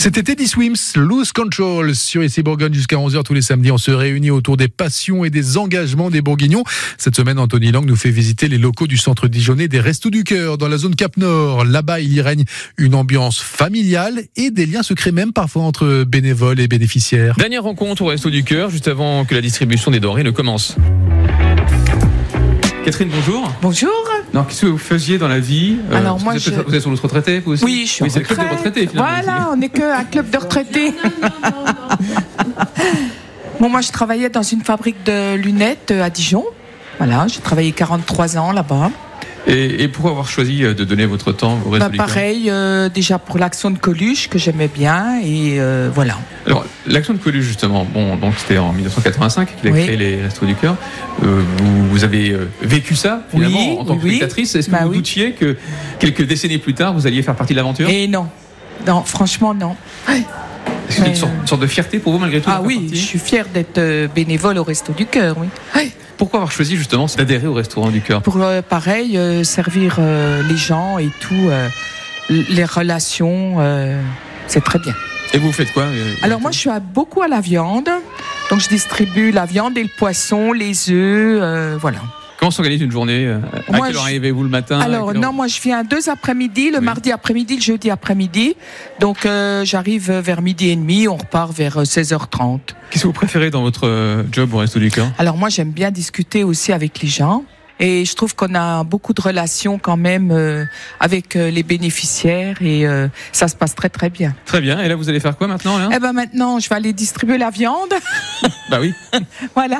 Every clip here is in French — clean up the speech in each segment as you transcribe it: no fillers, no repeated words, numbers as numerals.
C'était Teddy Swims, Lose Control sur ici Bourgogne jusqu'à 11h tous les samedis. On se réunit autour des passions et des engagements des Bourguignons. Cette semaine, Anthony Lang nous fait visiter les locaux du centre dijonnais des Restos du Cœur dans la zone Cap Nord. Là-bas, il y règne une ambiance familiale et des liens se créent même parfois entre bénévoles et bénéficiaires. Dernière rencontre au Restos du Cœur juste avant que la distribution des denrées ne commence. Catherine, bonjour. Bonjour. Non, qu'est-ce que vous faisiez dans la vie? Alors moi, vous êtes sur le retraité, vous aussi? Oui, je suis en c'est le club de retraités, finalement. Voilà, on n'est qu'un club de retraités. Bon, moi, je travaillais dans une fabrique de lunettes à Dijon. Voilà, j'ai travaillé 43 ans là-bas. Et pourquoi avoir choisi de donner votre temps au Restos du Cœur? Pareil, déjà pour l'action de Coluche, que j'aimais bien, et voilà. Alors, l'action de Coluche, justement, donc c'était en 1985 qu'il a créé les Restos du Cœur. Vous avez vécu ça, finalement, en tant que spectatrice. Est-ce que vous doutiez que quelques décennies plus tard, vous alliez faire partie de l'aventure? Et non, franchement, non. Est-ce que c'est une sorte de fierté pour vous, malgré tout? Ah oui, je suis fière d'être bénévole au Restos du Cœur, oui. Pourquoi avoir choisi justement d'adhérer au Restaurant du Cœur? Pour pareil, servir les gens et tout, les relations, c'est très bien. Et vous faites quoi? Alors moi je suis beaucoup à la viande, donc je distribue la viande et le poisson, les œufs, voilà. Comment s'organise une journée? À quelle heure arrivez-vous le matin? Alors non, moi je viens 2 après-midi, le mardi après-midi, le jeudi après-midi. Donc j'arrive vers midi et demi, on repart vers 16h30. Qu'est-ce que vous préférez dans votre job au Resto du Cœur? Alors moi j'aime bien discuter aussi avec les gens. Et je trouve qu'on a beaucoup de relations quand même avec les bénéficiaires et ça se passe très très bien. Très bien. Et là, vous allez faire quoi maintenant là? Eh ben maintenant, je vais aller distribuer la viande. Bah oui. Voilà.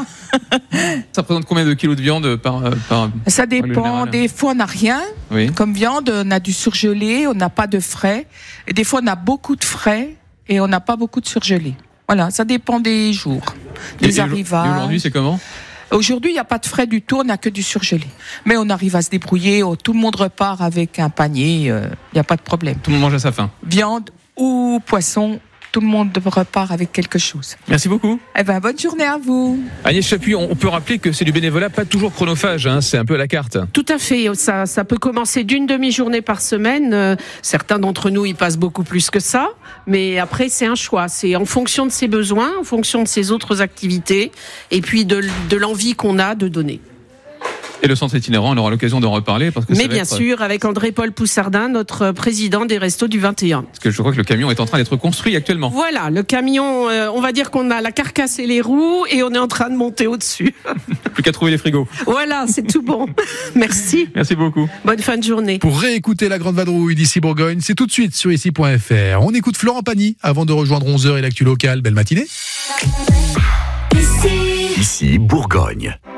Ça représente combien de kilos de viande par Ça dépend. Des fois, on n'a rien. Oui. Comme viande, on a du surgelé, on n'a pas de frais. Et des fois, on a beaucoup de frais et on n'a pas beaucoup de surgelé. Voilà, ça dépend des jours, des arrivages. Et aujourd'hui, c'est comment? Aujourd'hui, il n'y a pas de frais du tout, on n'a que du surgelé. Mais on arrive à se débrouiller, tout le monde repart avec un panier, il n'y a pas de problème. Tout le monde mange à sa faim. Viande ou poisson, tout le monde repart avec quelque chose. Merci beaucoup. Eh ben, bonne journée à vous. Agnès Chapuis, on peut rappeler que c'est du bénévolat pas toujours chronophage, c'est un peu à la carte. Tout à fait, ça peut commencer d'une demi-journée par semaine. Certains d'entre nous y passent beaucoup plus que ça, mais après c'est un choix. C'est en fonction de ses besoins, en fonction de ses autres activités, et puis de l'envie qu'on a de donner. Et le centre itinérant, on aura l'occasion d'en reparler. Mais bien sûr, avec André-Paul Poussardin, notre président des Restos du 21. Parce que je crois que le camion est en train d'être construit actuellement. Voilà, le camion, on va dire qu'on a la carcasse et les roues, et on est en train de monter au-dessus. Plus qu'à trouver les frigos. Voilà, c'est tout bon. Merci. Merci beaucoup. Bonne fin de journée. Pour réécouter la Grande Vadrouille d'ici Bourgogne, c'est tout de suite sur ici.fr. On écoute Florent Pagny avant de rejoindre 11h et l'actu locale. Belle matinée. Ici Bourgogne.